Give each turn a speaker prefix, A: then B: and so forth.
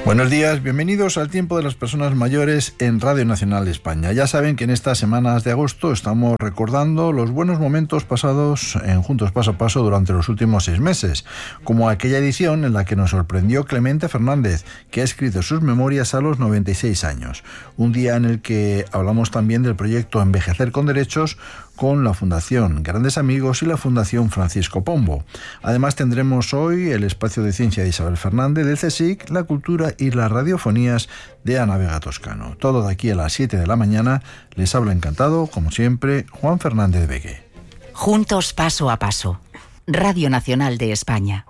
A: Buenos días, bienvenidos al Tiempo de las Personas Mayores en Radio Nacional de España. Ya saben que en estas semanas de agosto estamos recordando los buenos momentos pasados en Juntos Paso a Paso durante los últimos 6 meses, como aquella edición en la que nos sorprendió Clemente Fernández, que ha escrito sus memorias a los 96 años. Un día en el que hablamos también del proyecto Envejecer con Derechos con la Fundación Grandes Amigos y la Fundación Francisco Pombo. Además tendremos hoy el espacio de ciencia de Isabel Fernández del CSIC, la cultura y las radiofonías de Ana Vega Toscano. Todo de aquí a las 7 de la mañana. Les habla encantado, como siempre, Juan Fernández Begue.
B: Juntos Paso a Paso. Radio Nacional de España.